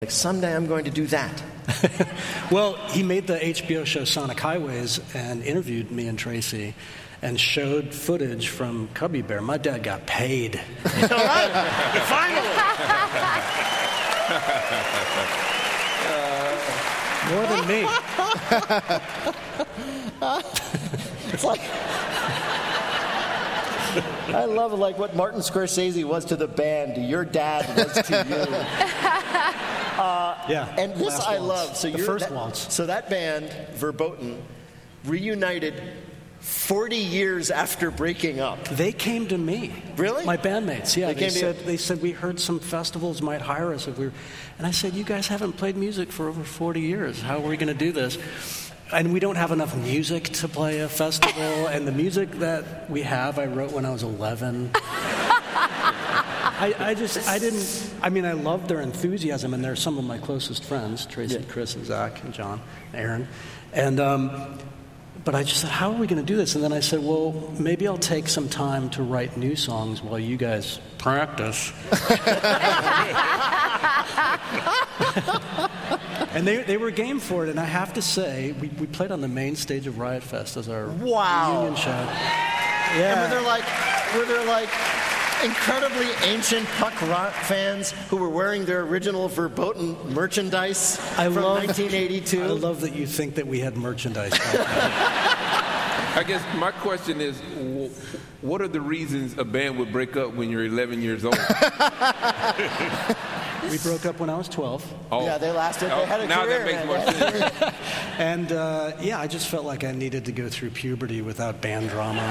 Like, someday I'm going to do that. Well, he made the HBO show Sonic Highways and interviewed me and Tracy and showed footage from Cubby Bear. My dad got paid. All right, finally. More than me. It's like, I love like what Martin Scorsese was to the band, your dad was to you. Yeah. And this Last I waltz. love. So the you're first that, waltz. So that band, Verboten, reunited 40 years after breaking up. They came to me. Really? My bandmates, yeah. They said we heard some festivals might hire us if we were. And I said, you guys haven't played music for over 40 years. How are we going to do this? And we don't have enough music to play a festival. And the music that we have, I wrote when I was 11. I loved their enthusiasm, and they're some of my closest friends, Tracy, Chris, and Zach, and John, and Aaron. And, but I just said, how are we going to do this? And then I said, well, maybe I'll take some time to write new songs while you guys practice. And they were game for it, and I have to say, we played on the main stage of Riot Fest as our reunion show. Yeah. And were there like incredibly ancient punk rock fans who were wearing their original Verboten merchandise from 1982? I love that you think that we had merchandise. I guess my question is, what are the reasons a band would break up when you're 11 years old? We broke up when I was 12. Oh. Yeah, they lasted. They had a now career. That makes more sense. And I just felt like I needed to go through puberty without band drama.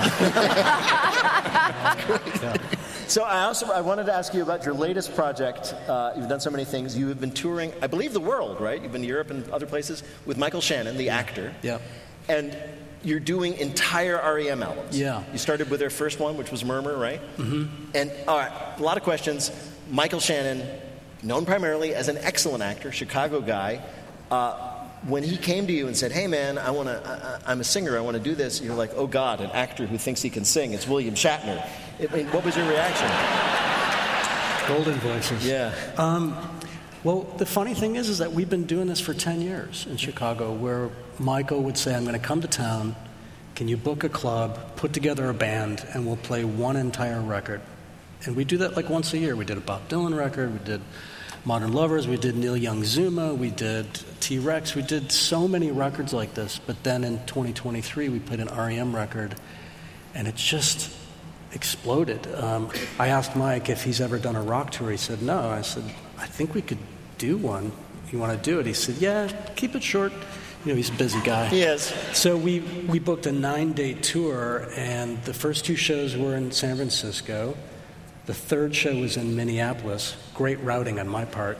Yeah. So I wanted to ask you about your latest project. You've done so many things. You have been touring, I believe, the world, right? You've been to Europe and other places with Michael Shannon, the actor. Yeah. And you're doing entire REM albums. Yeah. You started with their first one, which was Murmur, right? Mm-hmm. And all right, a lot of questions. Michael Shannon, known primarily as an excellent actor, Chicago guy. When he came to you and said, hey man, I'm a singer, I want to do this, you're like, oh God, an actor who thinks he can sing. It's William Shatner. What was your reaction? Golden voices. Yeah. Well, the funny thing is that we've been doing this for 10 years in Chicago, where Michael would say, I'm going to come to town, can you book a club, put together a band, and we'll play one entire record. And we do that like once a year. We did a Bob Dylan record, we did Modern Lovers, we did Neil Young Zuma, we did T-Rex, we did so many records like this. But then in 2023, we played an REM record, and it just exploded. I asked Mike if he's ever done a rock tour. He said, no. I said, I think we could do one. You want to do it? He said, yeah, keep it short. You know, he's a busy guy. He is. So we booked a 9-day tour, and the first 2 shows were in San Francisco. The third show was in Minneapolis. Great routing on my part.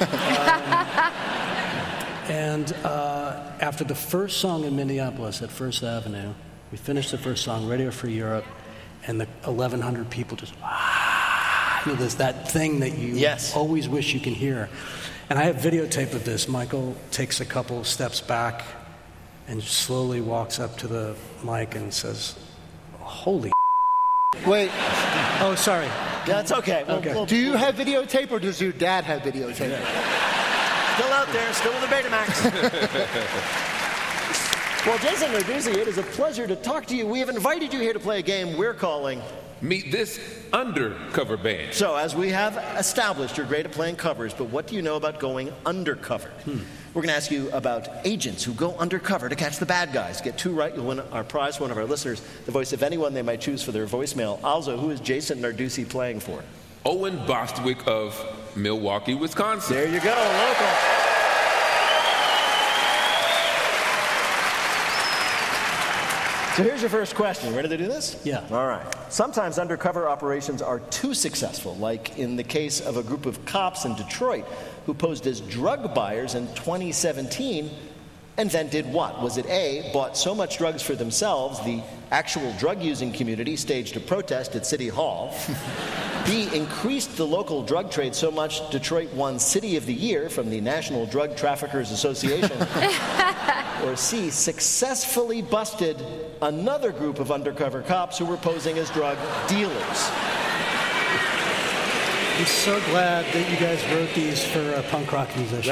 After the first song in Minneapolis at First Avenue, we finished the first song, Radio Free Europe, and the 1,100 people just, there's that thing that you always wish you can hear. And I have videotape of this. Michael takes a couple steps back and slowly walks up to the mic and says, holy Wait. Oh, sorry. Yeah, it's okay. Okay. Do you have videotape, or does your dad have videotape? Yeah. Still out there, still in the Betamax. Well, Jason Narduzzi, it is a pleasure to talk to you. We have invited you here to play a game we're calling Meet This Undercover Band. So, as we have established, you're great at playing covers, but what do you know about going undercover? We're going to ask you about agents who go undercover to catch the bad guys. Get 2 right, you'll win our prize, one of our listeners, the voice of anyone they might choose for their voicemail. Also, who is Jason Narduzzi playing for? Owen Bostwick of Milwaukee, Wisconsin. There you go, local. So here's your first question. Ready to do this? Yeah. All right. Sometimes undercover operations are too successful, like in the case of a group of cops in Detroit who posed as drug buyers in 2017 and then did what? Was it A, bought so much drugs for themselves, the actual drug-using community staged a protest at City Hall, B, increased the local drug trade so much Detroit won City of the Year from the National Drug Traffickers Association, or C, successfully busted another group of undercover cops who were posing as drug dealers? I'm so glad that you guys wrote these for punk rock musicians.